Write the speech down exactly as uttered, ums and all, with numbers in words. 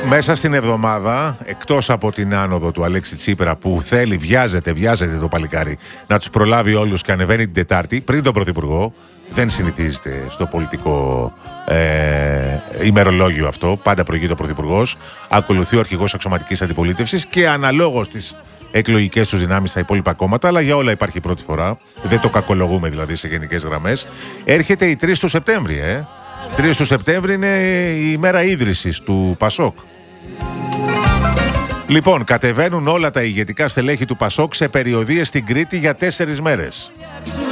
Μέσα στην εβδομάδα, εκτός από την άνοδο του Αλέξη Τσίπρα που θέλει, βιάζεται, βιάζεται το παλικάρι να τους προλάβει όλους και ανεβαίνει την Τετάρτη πριν τον Πρωθυπουργό, δεν συνηθίζεται στο πολιτικό ε, ημερολόγιο αυτό, πάντα προηγείται ο Πρωθυπουργός, ακολουθεί ο αρχηγός αξιωματικής αντιπολίτευσης και αναλόγως τις εκλογικές τους δυνάμεις στα υπόλοιπα κόμματα, αλλά για όλα υπάρχει πρώτη φορά, δεν το κακολογούμε δηλαδή σε γενικές γραμμές. Έρχεται η τρεις του Σεπτέμβρη, ε. τρεις του Σεπτέμβρη είναι η ημέρα ίδρυσης του Πασόκ. Λοιπόν, κατεβαίνουν όλα τα ηγετικά στελέχη του Πασόκ σε περιοδίες στην Κρήτη για τέσσερις μέρες.